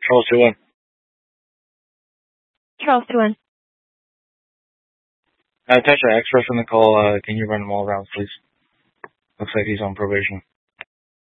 Charles 2-1. Charles 2-1. Tasha, express in the call, can you run him all rounds, please? Looks like he's on probation.